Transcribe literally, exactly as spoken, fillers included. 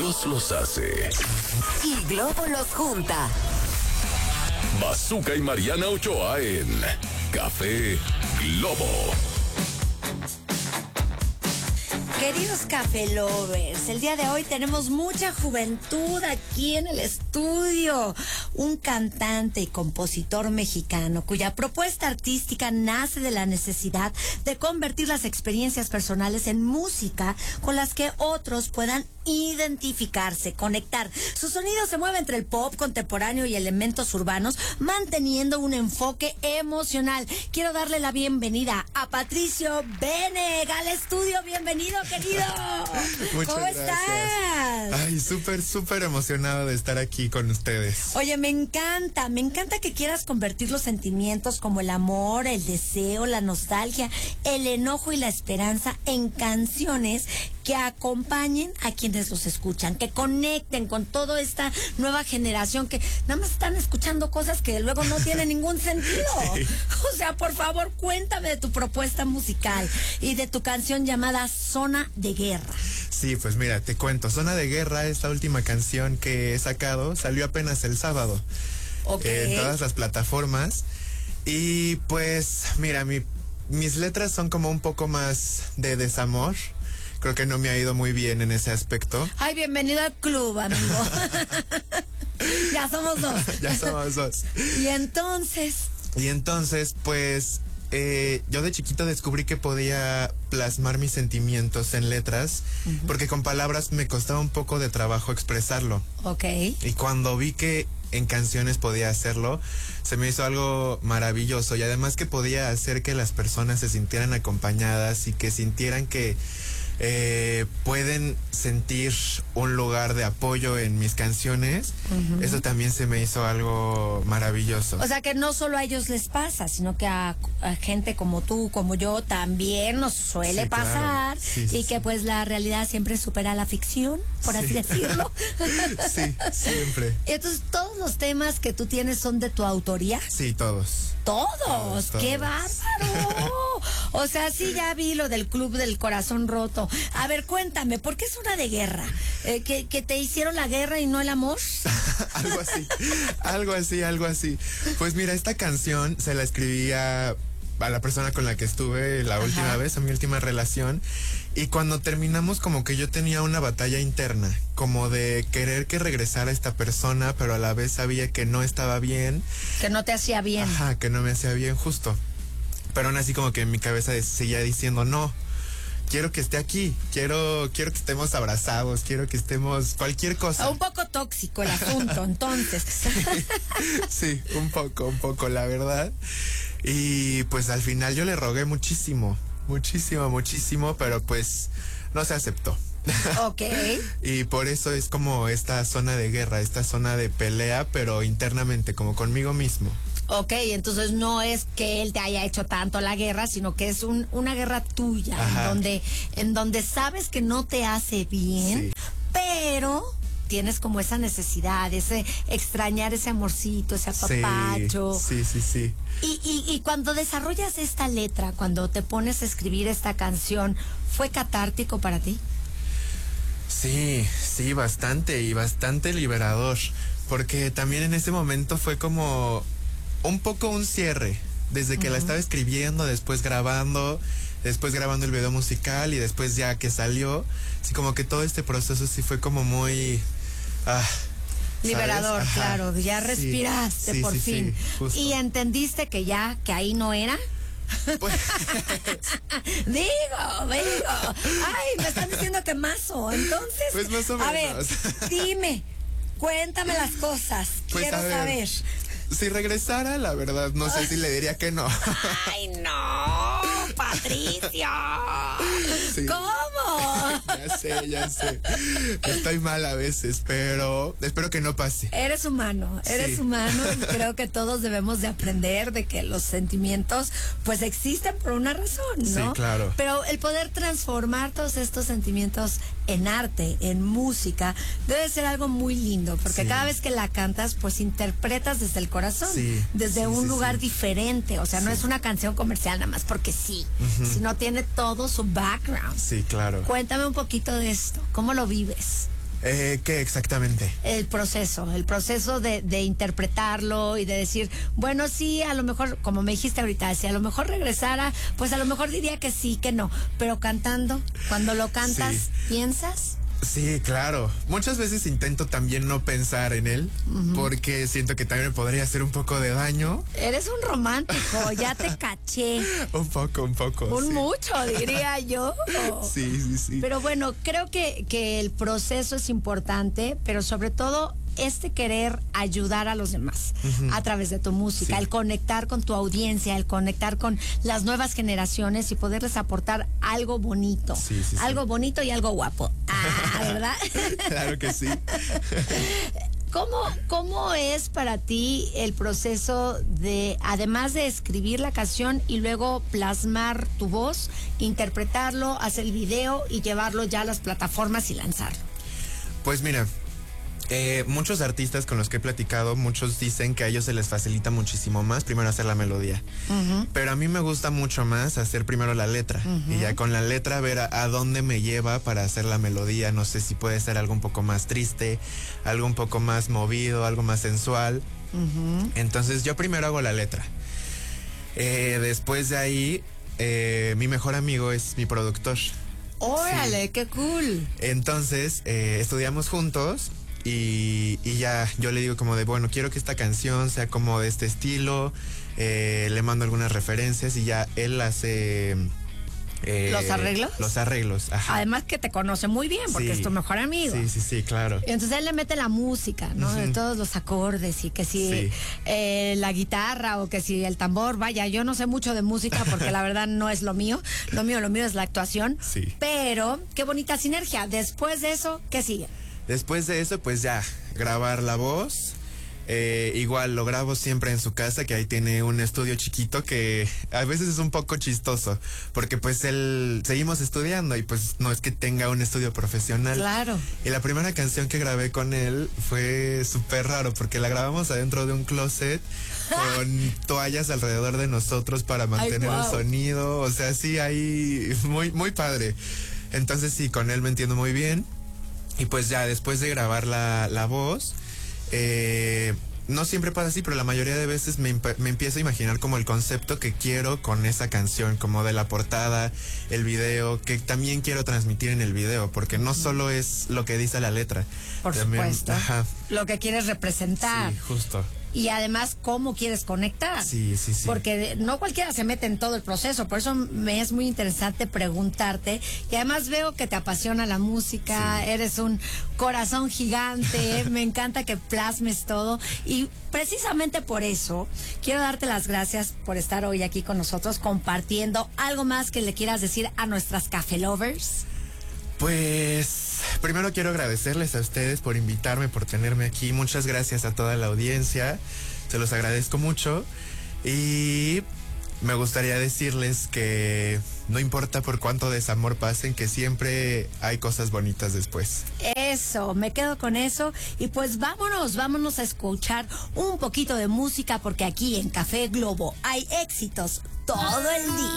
Dios los hace y Globo los junta. Bazooka y Mariana Ochoa en Café Globo. Queridos Café Lovers, el día de hoy tenemos mucha juventud aquí en el estudio. Un cantante y compositor mexicano cuya propuesta artística nace de la necesidad de convertir las experiencias personales en música con las que otros puedan identificarse, conectar. Su sonido se mueve entre el pop contemporáneo y elementos urbanos, manteniendo un enfoque emocional. Quiero darle la bienvenida a Patricio Beneg al estudio. Bienvenido, querido. Muchas ¿Cómo gracias. estás? Ay, súper, súper emocionado de estar aquí con ustedes. Oye, me encanta, me encanta que quieras convertir los sentimientos como el amor, el deseo, la nostalgia, el enojo y la esperanza en canciones que acompañen a quienes los escuchan, que conecten con toda esta nueva generación que nada más están escuchando cosas que luego no tienen ningún sentido. Sí. O sea, por favor, cuéntame de tu propuesta musical y de tu canción llamada Zona de Guerra. Sí, pues mira, te cuento. Zona de Guerra, esta última canción que he sacado, salió apenas el sábado. Okay. Eh, en todas las plataformas. Y pues, mira, mi, mis letras son como un poco más de desamor. Creo que no me ha ido muy bien en ese aspecto. Ay, bienvenido al club, amigo. Ya somos dos. Ya somos dos. Y entonces... Y entonces, pues, eh, yo de chiquito descubrí que podía plasmar mis sentimientos en letras, uh-huh. porque con palabras me costaba un poco de trabajo expresarlo. Ok. Y cuando vi que en canciones podía hacerlo, se me hizo algo maravilloso. Y además que podía hacer que las personas se sintieran acompañadas y que sintieran que Eh, pueden sentir un lugar de apoyo en mis canciones. Uh-huh. Eso también se me hizo algo maravilloso. O sea, que no solo a ellos les pasa, sino que a, a gente como tú, como yo, también nos suele sí, pasar. Claro. Sí, sí, y que pues la realidad siempre supera la ficción, por sí. así decirlo. Sí, siempre. Entonces, ¿todos los temas que tú tienes son de tu autoría? Sí, todos. ¿Todos? Todos, todos. ¡Qué bárbaro! O sea, sí, ya vi lo del Club del Corazón Roto. A ver, cuéntame, ¿por qué es una de guerra? Eh, ¿que, ¿Que te hicieron la guerra y no el amor? Algo así, algo así, algo así. Pues mira, esta canción se la escribí a, a la persona con la que estuve la Ajá. última vez, a mi última relación. Y cuando terminamos, como que yo tenía una batalla interna, como de querer que regresara esta persona, pero a la vez sabía que no estaba bien. Que no te hacía bien. Ajá, que no me hacía bien, justo. Pero aún así como que en mi cabeza seguía diciendo, no, quiero que esté aquí, quiero quiero que estemos abrazados, quiero que estemos cualquier cosa. Un poco tóxico el asunto, entonces. Sí, sí, un poco, un poco, la verdad. Y pues al final yo le rogué muchísimo, muchísimo, muchísimo, pero pues no se aceptó. Ok. Y por eso es como esta zona de guerra, esta zona de pelea, pero internamente, como conmigo mismo. Ok, entonces no es que él te haya hecho tanto la guerra, sino que es un, una guerra tuya, en donde, en donde sabes que no te hace bien, sí. pero tienes como esa necesidad, ese extrañar ese amorcito, ese apapacho. Sí, sí, sí, sí. Y, y, y cuando desarrollas esta letra, cuando te pones a escribir esta canción, ¿fue catártico para ti? Sí, sí, bastante y bastante liberador, porque también en ese momento fue como un poco un cierre, desde que uh-huh. la estaba escribiendo, después grabando, después grabando el video musical y después ya que salió, así como que todo este proceso sí fue como muy ah, liberador, claro, ya respiraste sí, por sí, fin. Sí, y entendiste que ya, que ahí no era. Pues... digo, digo, ay, me están diciendo que mazo, entonces, pues más o menos. A ver, dime, cuéntame las cosas, pues quiero saber. Si regresara, la verdad, no sé si le diría que no. ¡Ay, no! ¡Patricio! Sí. ¿Cómo? Ya sé, ya sé. Estoy mal a veces, pero espero que no pase. Eres humano, eres sí. humano y creo que todos debemos de aprender de que los sentimientos pues existen por una razón, ¿no? Sí, claro. Pero el poder transformar todos estos sentimientos en arte, en música, debe ser algo muy lindo, porque sí. cada vez que la cantas, pues interpretas desde el corazón, sí. desde sí, un sí, lugar sí. diferente, o sea, sí. no es una canción comercial nada más porque sí, uh-huh. sino tiene todo su background. Sí, claro. Cuéntame un poquito de esto, ¿cómo lo vives? Eh, ¿Qué exactamente? El proceso, el proceso de, de interpretarlo y de decir, bueno, sí, a lo mejor, como me dijiste ahorita, si a lo mejor regresara, pues a lo mejor diría que sí, que no, pero cantando, cuando lo cantas, Sí. ¿piensas? Sí, claro. Muchas veces intento también no pensar en él, uh-huh. porque siento que también me podría hacer un poco de daño. Eres un romántico, ya te caché. Un poco, un poco. Un sí. mucho, diría yo. Sí, sí, sí. Pero bueno, creo que, que el proceso es importante, pero sobre todo este querer ayudar a los demás uh-huh. a través de tu música, sí. el conectar con tu audiencia, el conectar con las nuevas generaciones y poderles aportar algo bonito, sí, sí, algo sí. bonito y algo guapo. Ah, ¿verdad? Claro que sí. ¿Cómo, ¿Cómo es para ti el proceso de, además de escribir la canción y luego plasmar tu voz, interpretarlo, hacer el video y llevarlo ya a las plataformas y lanzarlo? Pues mira, Eh, muchos artistas con los que he platicado, muchos dicen que a ellos se les facilita muchísimo más primero hacer la melodía. Uh-huh. Pero a mí me gusta mucho más hacer primero la letra. Uh-huh. Y ya con la letra ver a, a dónde me lleva para hacer la melodía. No sé si puede ser algo un poco más triste, algo un poco más movido, algo más sensual. Uh-huh. Entonces yo primero hago la letra. Eh, después de ahí, eh, mi mejor amigo es mi productor. ¡Órale, sí. qué cool! Entonces eh, estudiamos juntos. Y, y ya yo le digo como de, bueno, quiero que esta canción sea como de este estilo, eh, le mando algunas referencias y ya él hace... Eh, ¿Los arreglos? Los arreglos, ajá. Además que te conoce muy bien porque sí. es tu mejor amigo. Sí, sí, sí, claro. Y entonces él le mete la música, ¿no? Uh-huh. De todos los acordes y que si sí. eh, la guitarra o que si el tambor, vaya, yo no sé mucho de música porque la verdad no es lo mío. Lo mío, lo mío es la actuación. Sí. Pero qué bonita sinergia. Después de eso, ¿qué sigue? Después de eso, pues ya, grabar la voz. Eh, igual lo grabo siempre en su casa, que ahí tiene un estudio chiquito que a veces es un poco chistoso, porque pues él, seguimos estudiando y pues no es que tenga un estudio profesional. Claro. Y la primera canción que grabé con él fue súper raro, porque la grabamos adentro de un closet con toallas alrededor de nosotros para mantener Ay, wow. el sonido. O sea, sí, ahí muy, muy padre. Entonces sí, con él me entiendo muy bien. Y pues ya después de grabar la, la voz, eh, no siempre pasa así, pero la mayoría de veces me, me empiezo a imaginar como el concepto que quiero con esa canción, como de la portada, el video, que también quiero transmitir en el video, porque no solo es lo que dice la letra. Por también, supuesto. Ajá. Lo que quieres representar. Sí, justo. Y además, ¿cómo quieres conectar? Sí, sí, sí. Porque no cualquiera se mete en todo el proceso. Por eso me es muy interesante preguntarte. Y además veo que te apasiona la música. Sí. Eres un corazón gigante. Me encanta que plasmes todo. Y precisamente por eso quiero darte las gracias por estar hoy aquí con nosotros compartiendo. ¿Algo más que le quieras decir a nuestras Café Lovers? Pues primero quiero agradecerles a ustedes por invitarme, por tenerme aquí. Muchas gracias a toda la audiencia. Se los agradezco mucho. Y me gustaría decirles que no importa por cuánto desamor pasen, que siempre hay cosas bonitas después. Eso, me quedo con eso. Y pues vámonos, vámonos a escuchar un poquito de música, porque aquí en Café Globo hay éxitos todo el día.